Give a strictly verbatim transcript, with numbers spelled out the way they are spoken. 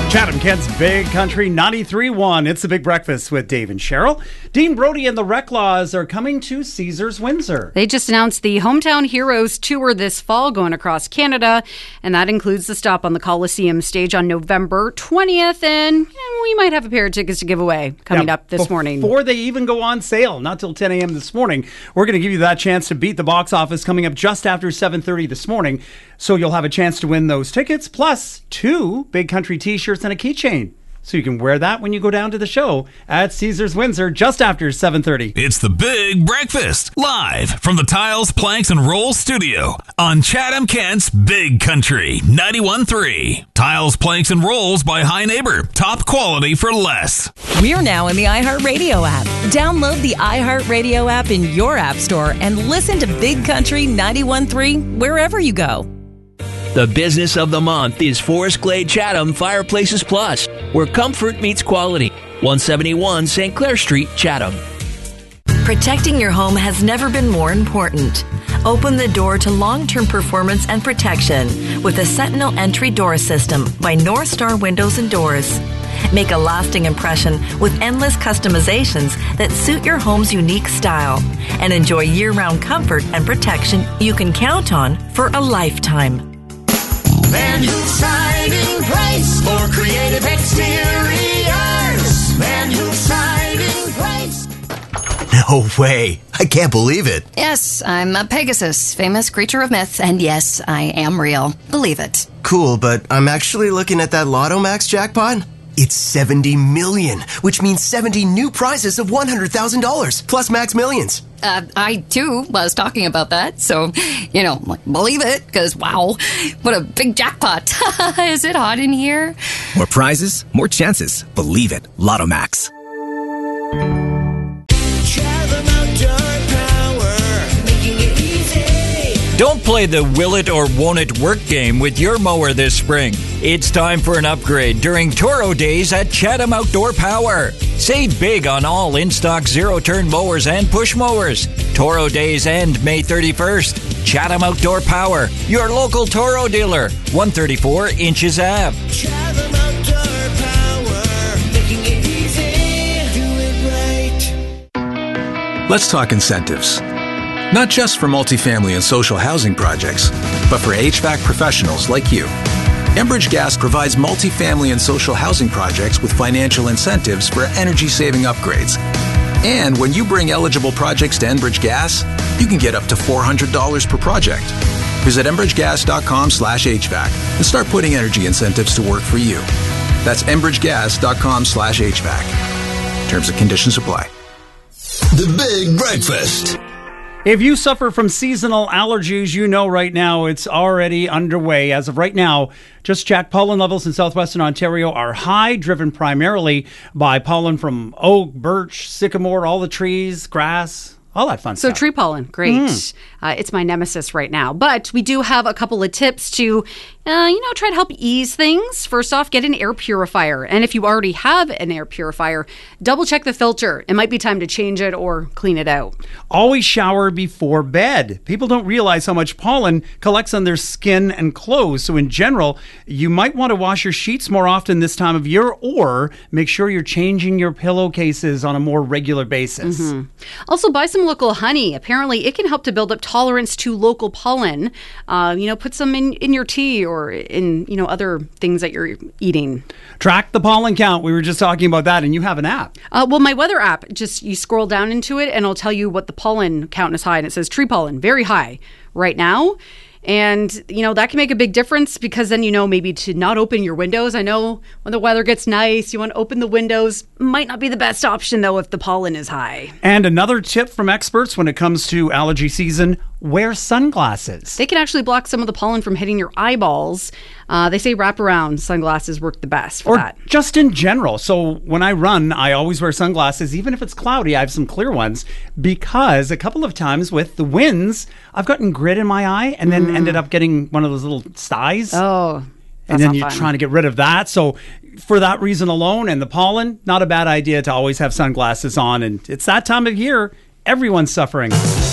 Chatham Kent's Big Country ninety-three point one. It's the Big Breakfast with Dave and Cheryl. Dean Brody and the Reclaws are coming to Caesars Windsor. They just announced the Hometown Heroes tour this fall going across Canada, and that includes the stop on the Coliseum stage on November twentieth, and, and we might have a pair of tickets to give away coming Yeah, up this morning. Before they even go on sale, not till ten a.m. this morning. We're going to give you that chance to beat the box office coming up just after seven thirty this morning, so you'll have a chance to win those tickets, plus two Big Country t-shirts and a keychain. So you can wear that when you go down to the show at Caesars Windsor just after seven thirty. It's the Big Breakfast, live from the Tiles, Planks, and Rolls studio on Chatham Kent's Big Country ninety-one point three. Tiles, Planks, and Rolls by High Neighbor. Top quality for less. We're now in the iHeartRadio app. Download the iHeartRadio app in your app store and listen to Big Country ninety-one point three wherever you go. The business of the month is Forest Glade Chatham Fireplaces Plus, where comfort meets quality. one seventy-one Saint Clair Street, Chatham. Protecting your home has never been more important. Open the door to long-term performance and protection with the Sentinel Entry Door System by North Star Windows and Doors. Make a lasting impression with endless customizations that suit your home's unique style, and enjoy year-round comfort and protection you can count on for a lifetime. Van Hool Siding Price for creative exteriors. Van Hool Siding Price. No way. I can't believe it. Yes, I'm a Pegasus, famous creature of myth, and yes, I am real. Believe it. Cool, but I'm actually looking at that Lotto Max jackpot. It's seventy million, which means seventy new prizes of one hundred thousand dollars, plus Max Millions. Uh, I, too, was talking about that, so, you know, believe it, because, wow, what a big jackpot. Is it hot in here? More prizes, more chances. Believe it. Lotto Max. Don't play the will it or won't it work game with your mower this spring. It's time for an upgrade during Toro Days at Chatham Outdoor Power. Save big on all in-stock zero-turn mowers and push mowers. Toro Days end May thirty-first. Chatham Outdoor Power, your local Toro dealer, one thirty-four Inches Ave. Chatham Outdoor Power, making it easy, do it right. Let's talk incentives. Not just for multifamily and social housing projects, but for H V A C professionals like you. Enbridge Gas provides multifamily and social housing projects with financial incentives for energy-saving upgrades. And when you bring eligible projects to Enbridge Gas, you can get up to four hundred dollars per project. Visit enbridgegas.com slash HVAC and start putting energy incentives to work for you. That's enbridgegas.com slash HVAC. Terms and conditions apply. The Big Breakfast. If you suffer from seasonal allergies, you know right now it's already underway. As of right now, just check, pollen levels in southwestern Ontario are high, driven primarily by pollen from oak, birch, sycamore, all the trees, grass, all that fun so stuff. So tree pollen, great. Mm. Uh, it's my nemesis right now. But we do have a couple of tips to, uh, you know, try to help ease things. First off, get an air purifier. And if you already have an air purifier, double check the filter. It might be time to change it or clean it out. Always shower before bed. People don't realize how much pollen collects on their skin and clothes. So in general, you might want to wash your sheets more often this time of year, or make sure you're changing your pillowcases on a more regular basis. Mm-hmm. Also, buy some local honey. Apparently, it can help to build up tolerance to local pollen. Uh, you know, put some in, in your tea or in, you know, other things that you're eating. Track the pollen count. We were just talking about that, and you have an app. Uh, well, my weather app, just you scroll down into it, and it'll tell you what the pollen count is high, and it says tree pollen, very high right now. And, you know, that can make a big difference, because then you know maybe to not open your windows. I know when the weather gets nice, you want to open the windows. Might not be the best option, though, if the pollen is high. And another tip from experts when it comes to allergy season, wear sunglasses. They can actually block some of the pollen from hitting your eyeballs. Uh, they say wraparound sunglasses work the best for or that. Just in general. So when I run, I always wear sunglasses, even if it's cloudy. I have some clear ones, because a couple of times with the winds, I've gotten grit in my eye and then mm. ended up getting one of those little styes. Oh, and then you're fun. trying to get rid of that. So for that reason alone, and the pollen, not a bad idea to always have sunglasses on. And it's that time of year, everyone's suffering.